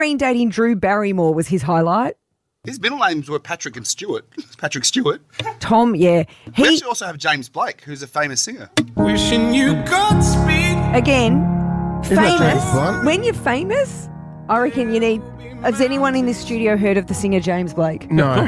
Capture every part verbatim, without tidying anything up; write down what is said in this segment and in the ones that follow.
Been dating Drew Barrymore was his highlight. His middle names were Patrick and Stewart. Patrick Stewart. Tom, yeah. He, we actually also have James Blake, who's a famous singer. Wishing you Godspeed. Again, Isn't that James famous. Blunt? When you're famous, I reckon you need... Has anyone in this studio heard of the singer James Blake? No.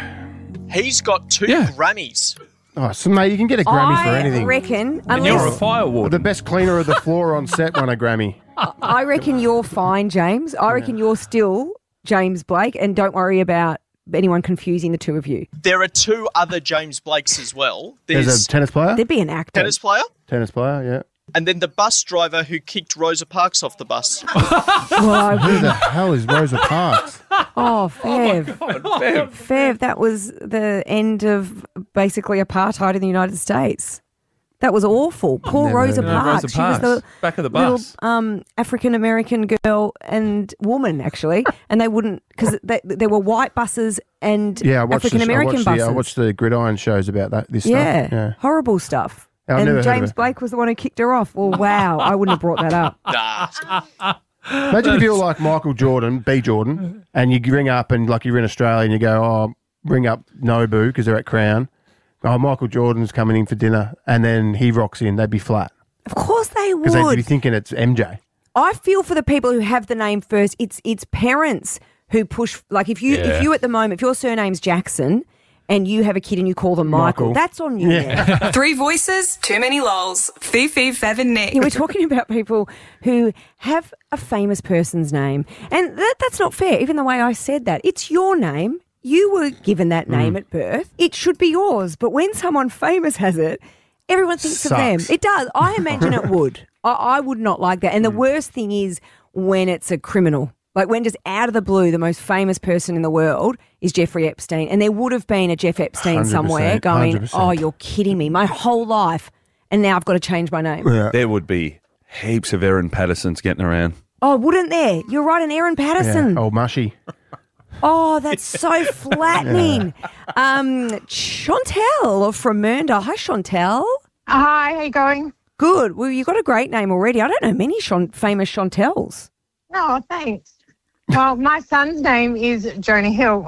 He's got two Yeah. Grammys. Oh, so mate, you can get a Grammy I for anything. reckon, And you're a unless... fire The warden. best cleaner of the floor on set won a Grammy. I reckon you're fine, James. I reckon you're still James Blake, and don't worry about anyone confusing the two of you. There are two other James Blakes as well. There's, There's a tennis player. There'd be an actor. tennis player Tennis player, yeah. and then the bus driver who kicked Rosa Parks off the bus. Well, I Who would- the hell is Rosa Parks? oh, Fev. Bev. Fev, that was the end of basically apartheid in the United States. That was awful. Poor never Rosa heard of Parks. Rosa She was Parks. the Back of the little bus. um, African-American girl and woman, actually. And they wouldn't, because there were white buses and Yeah, I watched, the, I, African-American watched buses. the, I watched the gridiron shows about that. This yeah, stuff. Yeah. horrible stuff. I've and never heard of James it. Blake was the one who kicked her off. Well, wow, I wouldn't have brought that up. Nah. Imagine if you were like Michael Jordan, B. Jordan, and you ring up and like you're in Australia and you go, oh, ring up Nobu because they're at Crown. Oh, Michael Jordan's coming in for dinner, and then he rocks in. They'd be flat Of course they because they'd be would. thinking it's M J. I feel for the people who have the name first. It's it's parents who push. Like if you Yeah. if you at the moment, if your surname's Jackson and you have a kid and you call them Michael, Michael. that's on you. Yeah. Three voices, too many lols. Fifi, Fev and Nick. Yeah, we're talking about people who have a famous person's name, and that, that's not fair. Even the way I said that, it's your name. You were given that name at birth. It should be yours. But when someone famous has it, everyone thinks of them. Sucks. It does. I imagine it would. I, I would not like that. And the worst thing is when it's a criminal. Like when just out of the blue, the most famous person in the world is Jeffrey Epstein. And there would have been a Jeff Epstein one hundred percent, somewhere going, one hundred percent. oh, you're kidding me. My whole life. And now I've got to change my name. Yeah. There would be heaps of Erin Pattersons getting around. Oh, wouldn't there? You're right, an Aaron Patterson. Yeah. Old mushy. Oh, that's so flattening. Um, Chantel from Mernda. Hi, Chantel. Hi, how you going? Good. Well, you've got a great name already. I don't know many Chon- famous Chantels. Oh, thanks. Well, my son's name is Jonah Hill.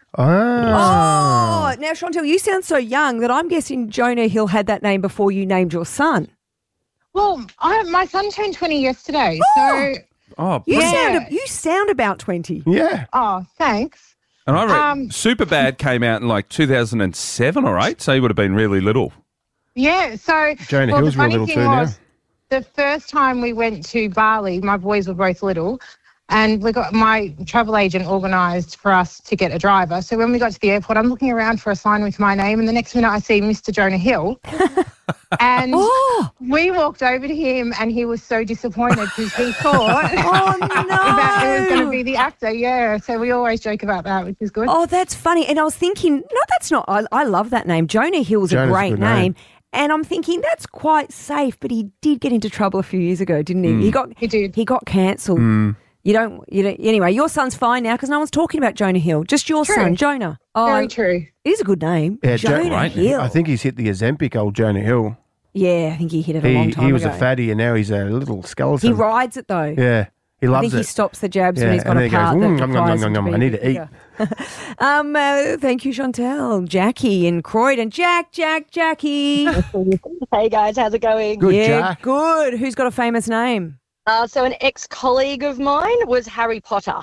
Ah. Oh, now, Chantel, you sound so young that I'm guessing Jonah Hill had that name before you named your son. Well, I, my son turned twenty yesterday, so Oh, You Yeah. sound you sound about twenty. Yeah. oh, thanks. and I reckon Um, Superbad came out in like two thousand seven or eight, so he would have been really little. Yeah, so Jonah well, Hill's the real funny little thing too now. was, the first time we went to Bali, my boys were both little, and we got my travel agent organised for us to get a driver. So when we got to the airport, I'm looking around for a sign with my name, and the next minute I see Mister Jonah Hill. And Oh, we walked over to him, and he was so disappointed because he thought oh that it was going to no. be the actor. Yeah, so we always joke about that, which is good. Oh, that's funny. And I was thinking, no, that's not. I, I love that name. Jonah Hill's a Jonah's a great good name. name. And I'm thinking that's quite safe, but he did get into trouble a few years ago, didn't he? He got He did. He got cancelled. You don't. You don't. Anyway, your son's fine now because no one's talking about Jonah Hill. Just your True. son, Jonah. Oh, Very true. it is a good name, Yeah, Jo- Jonah right. Hill. I think he's hit the Ozempic, old Jonah Hill. Yeah, I think he hit it a He long time he was ago. a fatty and now he's a little skeleton. He rides it though. Yeah. He I loves think he it. stops the jabs Yeah, when he's got and a then he goes, part "Mm, that nom, nom, requires nom, him to nom, be I need to eat." bigger. um, uh, thank you, Chantel. Jackie in Croydon. Jack, Jack, Jackie. Hey guys, how's it going? Good, yeah, Jack. good. Who's got a famous name? Uh, so an ex-colleague of mine was Harry Potter.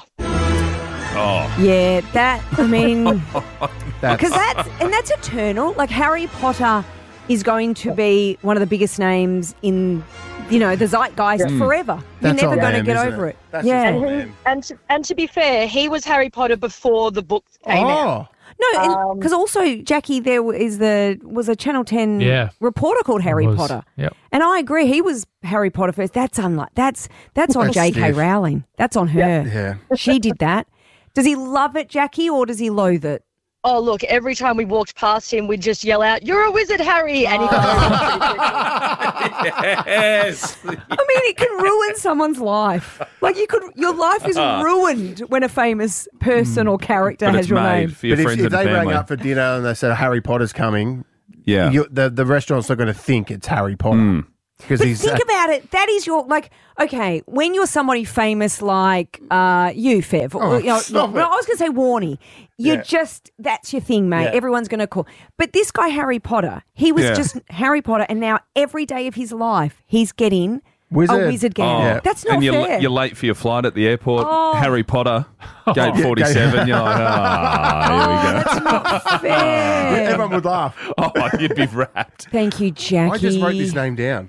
Oh, Yeah, that, I mean, That's, because that's, and that's eternal. Like Harry Potter is going to be one of the biggest names in, you know, the zeitgeist forever. You're That's never on going to them, get isn't over it? it. That's yeah. just on And, them. he, and, to, and to be fair, he was Harry Potter before the books came out. Oh. No, because also Jackie, there is the was a Channel Ten Yeah. reporter called Harry Was. Potter, Yep. and I agree he was Harry Potter first. That's unlike that's that's on That's J K stiff. Rowling. That's on her. Yeah. She did that. Does he love it, Jackie, or does he loathe it? Oh, look, every time we walked past him, we'd just yell out, "You're a wizard, Harry!" And he got yes. I mean, it can ruin someone's life. Like you could, your life is ruined when a famous person or character But has it's your made name. for your But if, friends if and they rang family. up for dinner and they said Harry Potter's coming, yeah. you, the, the restaurant's not going to think it's Harry Potter. Mm. because But he's think act- about it. That is your, like, okay, when you're somebody famous like uh, you, Fev, or, Oh, you know, stop well, it. I was going to say Warnie, you're Yeah. just, that's your thing, mate. Yeah. Everyone's going to call. But this guy, Harry Potter, he was Yeah. just Harry Potter, and now every day of his life, he's getting Wizard. a wizard game. Yeah. That's not and you're, fair. you're late for your flight at the airport. Oh. Harry Potter, gate Yeah, forty-seven. You're like, ah, here we go. That's not fair. Everyone would laugh. Oh, you'd be wrapped. Thank you, Jackie. I just wrote this name down.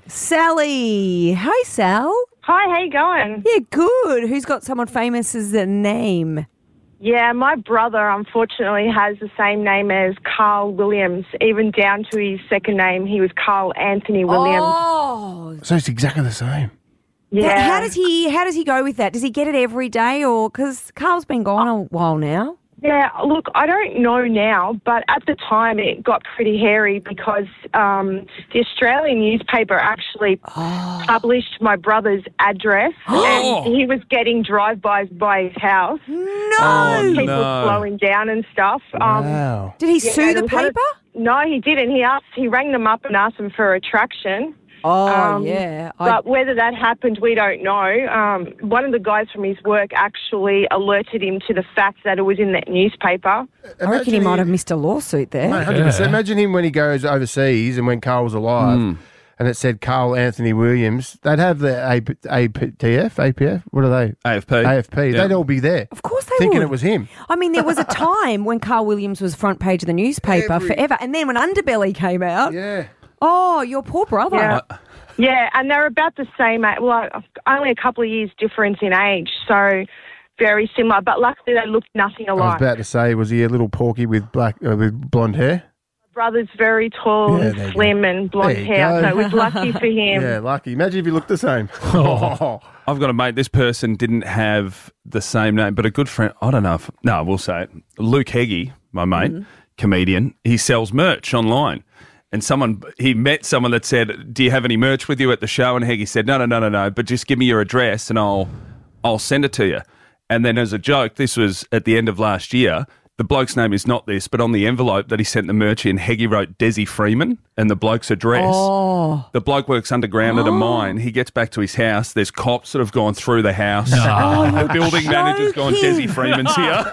Sally. Hi, Sal. Hi, how you going? Yeah, good. Who's got someone famous as a name? Yeah, my brother unfortunately has the same name as Carl Williams, even down to his second name. He was Carl Anthony Williams. Oh, So it's exactly the same. yeah. That- how does he? How does he go with that? Does he get it every day, or because Carl's been gone a while now? Yeah, look, I don't know now, but at the time it got pretty hairy because um, the Australian newspaper actually published my brother's address and he was getting drive-bys by his house. No. Oh, People no. slowing down and stuff. Um, Wow. Did he yeah, sue and the it was one of- paper? No, he didn't. He asked. He rang them up and asked them for a retraction. Oh Um, yeah. I, But whether that happened, we don't know. Um, one of the guys from his work actually alerted him to the fact that it was in that newspaper. I reckon he might have missed a lawsuit there. one hundred percent. Imagine him when he goes overseas and when Carl was alive Hmm. and it said Carl Anthony Williams, they'd have the A P T F, A P F, what are they? A F P. A F P. Yeah. They'd all be there. Of course they Thinking would. it was him. I mean, there was a time when Carl Williams was front page of the newspaper Every- forever, and then when Underbelly came out, Yeah. oh, your poor brother. Yeah. Yeah, and they're about the same age. Well, only a couple of years difference in age, so very similar. But luckily, they looked nothing I was alike. about to say, was he a little porky with black, uh, with blonde hair? Brother's very tall Yeah, and there you slim and blonde There you hair, go. so it was lucky for him. Yeah, lucky. Imagine if he looked the same. Oh. I've got a mate. This person didn't have the same name, but a good friend. I don't know if. No, we'll say it. Luke Heggie, my mate, comedian. He sells merch online. And someone, he met someone that said, "Do you have any merch with you at the show?" And Heggie said, "No, no, no, no, no. But just give me your address, and I'll, I'll send it to you." And then, as a joke, this was at the end of last year. The bloke's name is not this, but on the envelope that he sent the merch in, Heggie wrote Desi Freeman and the bloke's address. Oh. The bloke works underground at a mine. He gets back to his house. There's cops that have gone through the house. The building manager's gone, joking. Desi Freeman's here.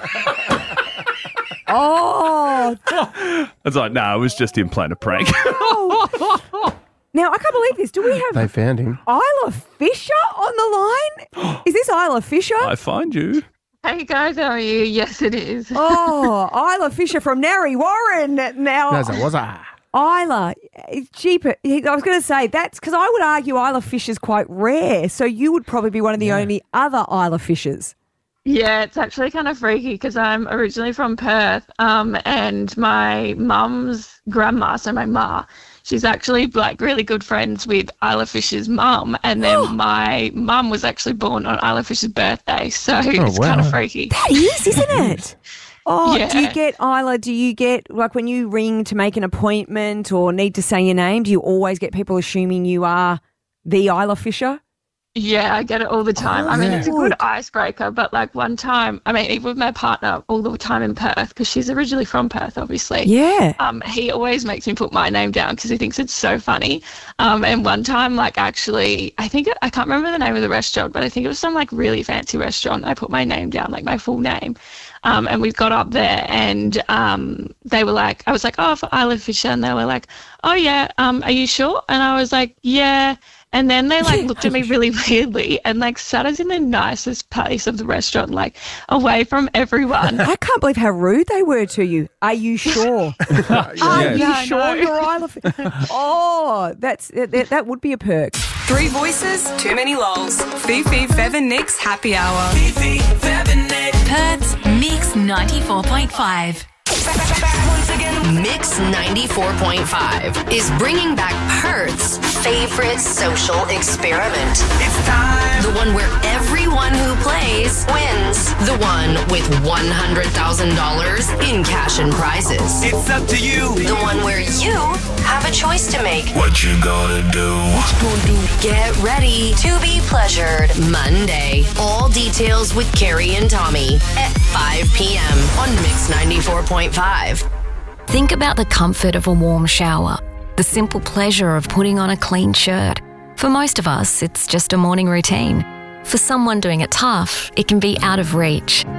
Oh. It's like, no, it was just him playing a prank. Now, I can't believe this. Do we have They found him. Isla Fisher on the line? Is this Isla Fisher? I find you. Hey guys, how are you? Yes, it is. Oh, Isla Fisher from Narry Warren. Now, Was it? Was it? Isla, it's cheaper. I was going to say that's because I would argue Isla Fisher's quite rare. So you would probably be one of the only other Isla Fishers. Yeah, it's actually kind of freaky because I'm originally from Perth, um, and my mum's grandma, so my ma, she's actually like really good friends with Isla Fisher's mum, and then my mum was actually born on Isla Fisher's birthday, so it's wow. kind of freaky. That is, isn't it? Oh, Yeah. do you get, Isla, do you get, like when you ring to make an appointment or need to say your name, do you always get people assuming you are the Isla Fisher? Yeah, I get it all the time. Oh, I mean, it's a good. good icebreaker, but like one time, I mean, even with my partner all the time in Perth, because she's originally from Perth, obviously. Yeah. Um, he always makes me put my name down because he thinks it's so funny. Um, and one time, like actually, I think, I can't remember the name of the restaurant, but I think it was some like really fancy restaurant. I put my name down, like my full name. Um, and we got up there and um, they were like, I was like, oh, for Isla Fisher. And they were like, oh, yeah, um, are you sure? And I was like, yeah. And then they like looked at me really weirdly and like sat us in the nicest place of the restaurant, like away from everyone. I can't believe how rude they were to you. Are you sure? Are Yes. you Yeah, I sure know. you're Isla Fisher? Oh, that's that, that would be a perk. Three voices, too many lols. Fifi, Fev and Nick's happy hour. Fifi, Fev and Nick. Perth's Mix ninety-four point five. Mix ninety-four point five is bringing back Perth's favorite social experiment. It's time. The one where everyone who plays wins. The one with one hundred thousand dollars in cash and prizes. It's up to you. The one where you have a choice to make. What you gonna do? What you gonna do? Get ready to be pleasured Monday. All details with Carrie and Tommy at five p.m. on Mix ninety-four point five. Think about the comfort of a warm shower, the simple pleasure of putting on a clean shirt, For most of us, it's just a morning routine. For someone doing it tough, it can be out of reach.